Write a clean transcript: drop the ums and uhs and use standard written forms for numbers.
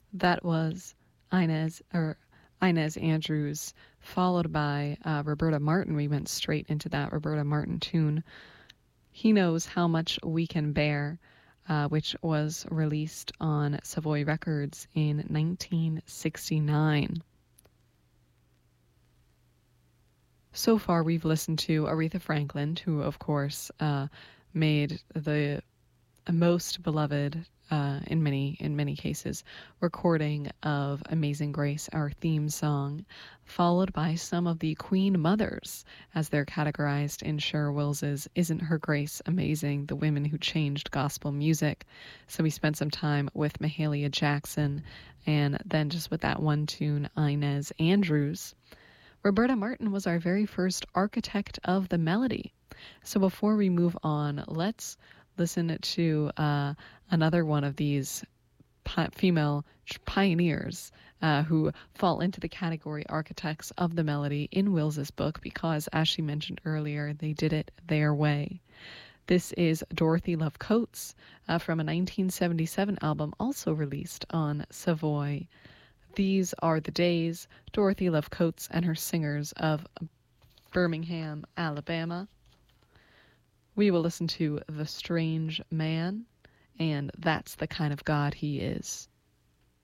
That was Inez Andrews, followed by Roberta Martin. We went straight into that Roberta Martin tune. He Knows How Much We Can Bear, which was released on Savoy Records in 1969. So far, we've listened to Aretha Franklin, who, of course, made the most beloved, in many cases, recording of Amazing Grace, our theme song, followed by some of the Queen Mothers, as they're categorized in Cher Wills's Isn't Her Grace Amazing? The Women Who Changed Gospel Music. So we spent some time with Mahalia Jackson, and then just with that one tune, Inez Andrews. Roberta Martin was our very first architect of the melody. So before we move on, let's listen to another one of these female pioneers who fall into the category architects of the melody in Wills's book because, as she mentioned earlier, they did it their way. This is Dorothy Love Coates from a 1977 album also released on Savoy. These Are the Days, Dorothy Love Coates and her singers of Birmingham, Alabama. We will listen to The Strange Man, and That's the Kind of God He Is.